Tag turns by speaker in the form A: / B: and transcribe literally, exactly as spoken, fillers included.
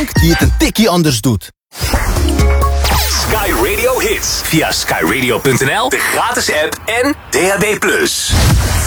A: bank die het een tikkie anders doet.
B: Sky Radio Hits. Via sky radio punt n l, de gratis app en D A B plus.